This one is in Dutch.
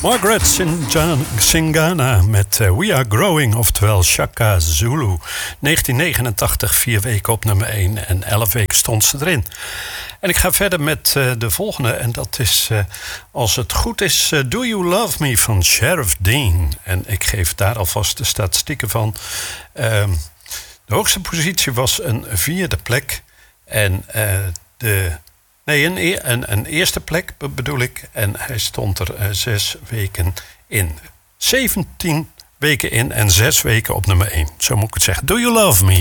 Margaret Singana met We Are Growing, oftewel Shaka Zulu. 1989, 4 weken op nummer 1 en 11 weken stond ze erin. En ik ga verder met de volgende en dat is, als het goed is, Do You Love Me van Sheriff Dean. En ik geef daar alvast de statistieken van. De hoogste positie was een 4e plek en een eerste plek bedoel ik. En hij stond er 6 weken in. 17 weken in en 6 weken op nummer 1. Zo moet ik het zeggen. Do You Love Me?